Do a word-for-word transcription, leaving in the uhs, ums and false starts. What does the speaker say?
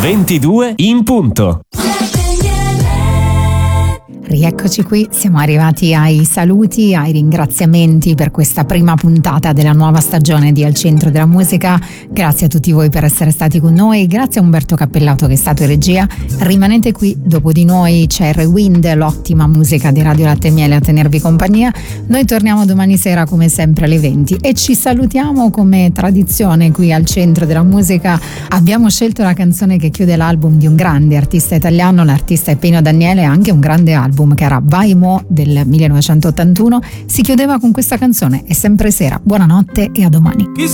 ventidue in punto. Rieccoci qui, siamo arrivati ai saluti, ai ringraziamenti per questa prima puntata della nuova stagione di Al Centro della Musica. Grazie a tutti voi per essere stati con noi, grazie a Umberto Cappellato che è stato in regia. Rimanete qui, dopo di noi c'è Rewind, l'ottima musica di Radio Latte e Miele a tenervi compagnia. Noi torniamo domani sera come sempre alle venti e ci salutiamo come tradizione qui al Centro della Musica. Abbiamo scelto la canzone che chiude l'album di un grande artista italiano, l'artista è Pino Daniele, anche un grande album che era Vai Mo del millenovecentottantuno. Si chiudeva con questa canzone, È sempre sera. Buonanotte e a domani.